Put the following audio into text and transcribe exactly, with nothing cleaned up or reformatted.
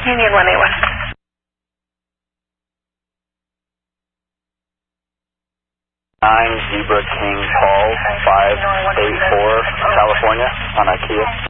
Union one eight one. nine Zebra King Hall, five eight four, California, on IKEA.